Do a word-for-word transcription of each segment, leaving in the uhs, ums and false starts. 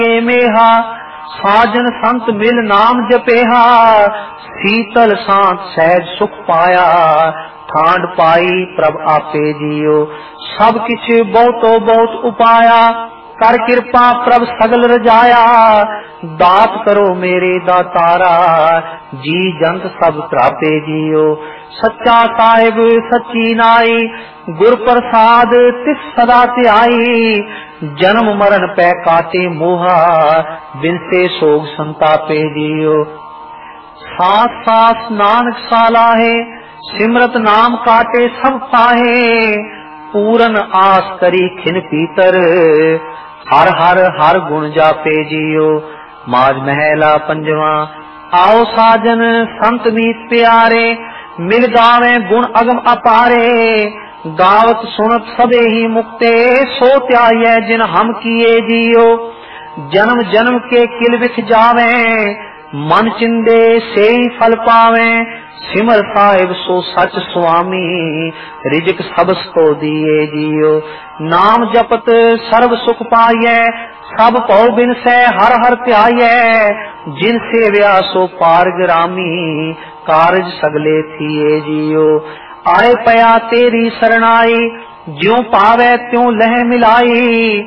मेहा साजन संत मिल नाम जपेहा, शीतल शांत सहज सुख पाया, ठांड पाई प्रभ आपे जियो। सब किछ बहुतो बहुत उपाया, कर कृपा प्रभ सगल रजाया, दात करो मेरे दातारा, जी जंत सब त्रापे जियो। सच्चा साहिब सच्ची नाई, गुर प्रसाद तिस सदा ध्याई, जन्म मरण पै काटे मोहा, बिनसे सोग संतापे जियो। सास सास नानक सालाहे, सिमरत नाम काटे सब पाहे, पूरन आस करी खिन पीतर, हर हर हर गुण जापे जियो। माज महला पंजवा। आओ साजन संत मीत प्यारे, मिल गावे गुण अगम अपारे, गावत सुनत सबे ही मुक्ते, सो त्याये जिन हम किए जियो। जन्म जन्म के किल विख जावे, मन चिंदे से ही फल पावे, सिमर साहिब सो सच स्वामी, रिजक सबस को दिए जियो। नाम जपत सर्व सुख पाइये, सब पौ बिन से हर हर ध्याये, जिन सेव्या सो पारगरामी, कारज सगले थिए जियो। आए पया तेरी सरनाई, ज्यों पावे त्यों लह मिलाई,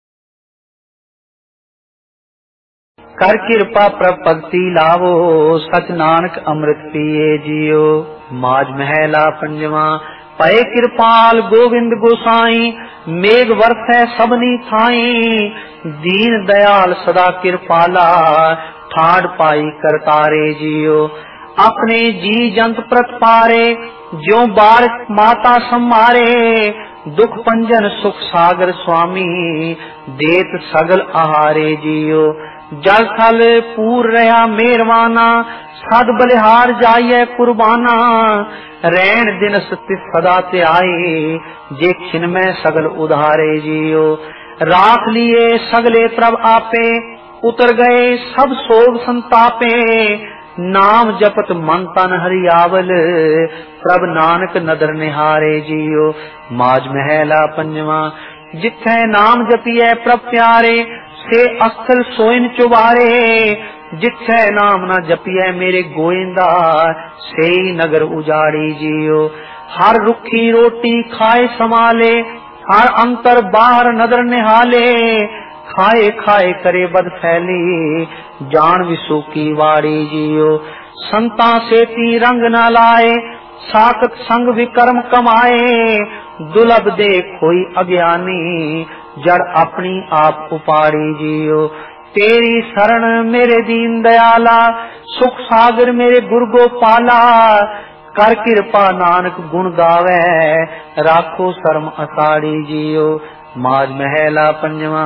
कर कृपा प्रभ भक्ति लावो, सच नानक अमृत पिए जियो। माज महला पंजवा। पए कृपाल गोविंद गोसाई, मेघ वर्षै सबनी थाई, दीन दयाल सदा कृपाला, ठाड़ पाई करतारे जियो। अपने जी जंत प्रत पारे, ज्यों बारिश माता सम्मारे, दुख पंजन सुख सागर स्वामी, देत सगल आहारे जियो। जल थल पूर रहा मेहरवाना, सद बलिहार जाइए कुर्बाना, रैन दिन सत्य सदा त्याई, जे खिन में सगल उधारे जियो। राख लिए सगले प्रभ आपे, उतर गए सब सोग संतापे, नाम जपत मन तन हरियावल, प्रभ नानक नदर निहारे जियो। माज महला पंजवा। जिथे नाम जपिए प्रभ प्यारे, से अस्थल सोइन चुबारे, जिथे नाम न जपिए मेरे गोइंदा, से नगर उजाड़ी जियो। हर रुखी रोटी खाए संभाले, हर अंतर बाहर नदर निहाले, खाए खाए करे बद फैली, जान विसु की वाड़ी जियो। संता सेती रंग न लाए, साकत संग विकर्म कमाए, दुलभ दे कोई अज्ञानी, जड़ अपनी आप उपाड़ी जियो। तेरी शरण मेरे दीन दयाला, सुख सागर मेरे गुरु गोपाला, कर कृपा नानक गुण गावे, राखो शर्म असाड़ी जियो। माज महला पंजवा।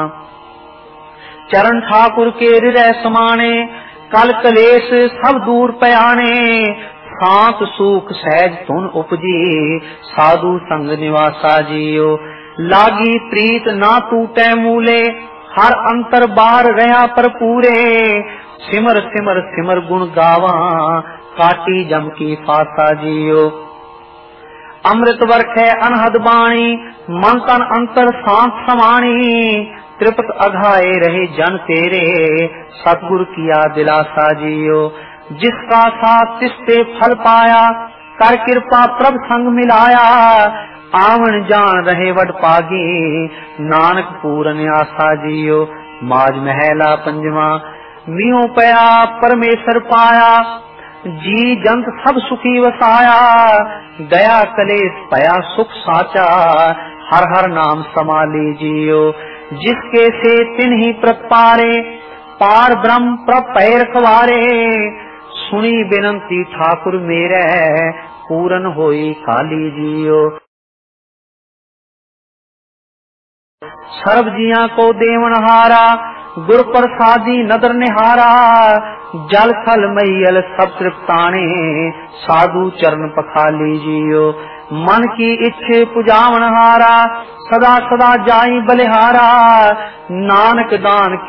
चरण ठाकुर के हृदय समाने, कल कलेश सब दूर पयाने, शांत सूख सहज धुन उपजी, साधु संग निवासा जियो। लागी प्रीत ना टूटे मूले, हर अंतर बाहर रहा पर पूरे, सिमर सिमर सिमर गुण गावा, काटी जम की फासा जियो। अमृत वर्ष है अनहद बाणी, मन तन अंतर शांत समाणी, त्रिपत अघाए रहे जन तेरे, सतगुरु किया दिलासा जियो। जिसका साथ तिसते फल पाया, कर कृपा प्रभ संग मिलाया, आवन जान रहे वड पागी, नानक पूरन आसा जियो। माज महला पंजवा। मियों पया परमेश्वर पाया, जी जंत सब सुखी वसाया, दया कलेश पया सुख साचा, हर हर नाम समाली जियो। जिसके से तिन ही प्रपारे, पार ब्रह्म प्रभ पैर खवारे, सुनी बिनती ठाकुर मेरे, पूरन होई काली जियो। सर्व जिया को देवनहारा, गुर प्रसादी नदर निहारा, जल थल मैयल सब तृप्ताने, साधु चरण पखाली जियो। मन की इच्छे पुजावन हारा, सदा सदा जाई बलिहारा, नानक दान